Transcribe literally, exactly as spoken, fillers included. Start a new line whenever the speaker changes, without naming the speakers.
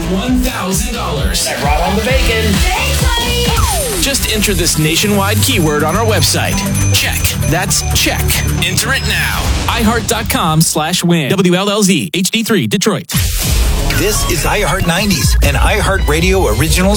one thousand dollars.
I brought home the bacon.
Thanks, honey.
Just enter this nationwide keyword on our website. Check. That's check. Enter it now. iHeart.com slash win. W L L Z, H D three, Detroit.
This is iHeart nineties, an iHeartRadio Originals